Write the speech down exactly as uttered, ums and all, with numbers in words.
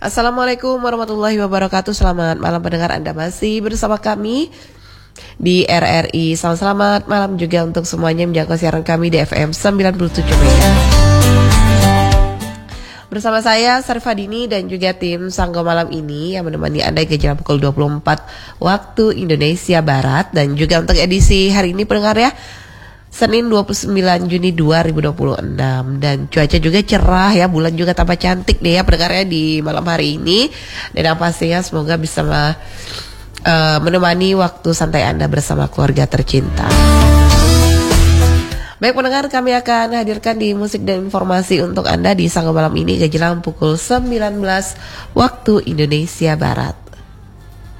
Assalamualaikum warahmatullahi wabarakatuh. Selamat malam pendengar, Anda masih bersama kami di R R I. Selamat, selamat malam juga untuk semuanya yang menjangkau siaran kami di F M sembilan puluh tujuh MHz. Bersama saya Sarifah Dini dan juga tim Sanggo Malam ini yang menemani Anda hingga jam pukul dua puluh empat waktu Indonesia Barat. Dan juga untuk edisi hari ini pendengar ya, Senin dua puluh sembilan Juni dua ribu dua puluh enam. Dan cuaca juga cerah ya, bulan juga tambah cantik deh ya pendengarnya di malam hari ini. Dan yang pastinya semoga bisa uh, menemani waktu santai Anda bersama keluarga tercinta. Baik pendengar, kami akan hadirkan di musik dan informasi untuk Anda di Sanggo Malam ini hingga jelang pukul sembilan belas waktu Indonesia Barat.